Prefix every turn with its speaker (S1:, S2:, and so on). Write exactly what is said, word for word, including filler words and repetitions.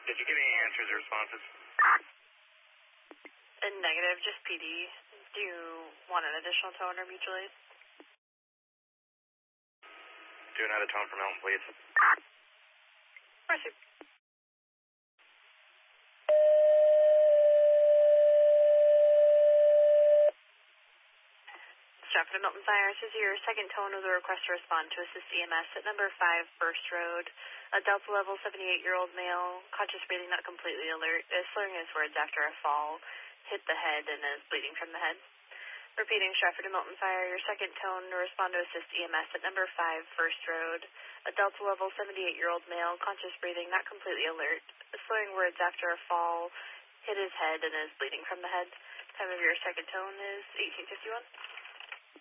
S1: Did you get any answers or responses?
S2: A negative, just P D. Do you want an additional tone or mutual aid?
S1: Do another tone for Milton, please.
S2: Mercy. Stratford Milton Fire, this is your second tone of the request to respond to assist E M S at number five First Road. A Delta level seventy-eight-year-old male, conscious breathing, not completely alert, is slurring his words after a fall, hit the head, and is bleeding from the head. Repeating, Stratford to Milton Fire, your second tone to respond to assist E M S at number five First Road. A Delta level seventy-eight-year-old male, conscious breathing, not completely alert, is slurring words after a fall, hit his head, and is bleeding from the head. Time of your second tone is eighteen fifty-one.